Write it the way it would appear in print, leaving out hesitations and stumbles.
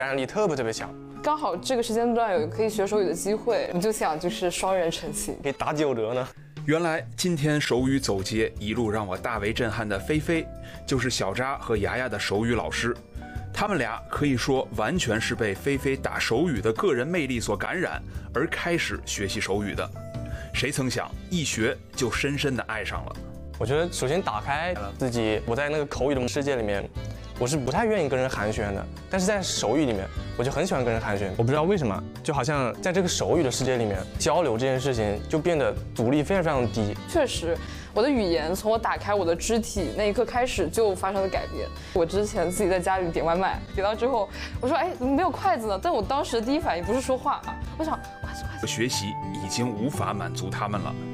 感染力特别强。 刚好这个时间段有可以学手语的机会，你就想就是双人成行， 可以打9折呢。 原来今天手语走街一路让我大为震撼的菲菲，就是小扎和牙牙的手语老师。他们俩可以说完全是被菲菲打手语的个人魅力所感染，而开始学习手语的。谁曾想一学就深深的爱上了。 我觉得首先打开了自己，我在那个口语的世界里面，我是不太愿意跟人寒暄的，但是在手语里面，我就很喜欢跟人寒暄。我不知道为什么，就好像在这个手语的世界里面，交流这件事情就变得阻力非常低。 确实，我的语言从我打开我的肢体那一刻开始就发生了改变。我之前自己在家里点外卖，点到之后，我说怎么没有筷子呢？但我当时的第一反应不是说话，我想筷子。 学习已经无法满足他们了。